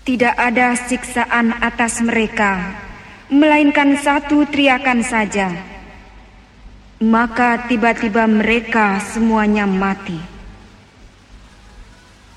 Tidak ada siksaan atas mereka, melainkan satu teriakan saja. Maka tiba-tiba mereka semuanya mati.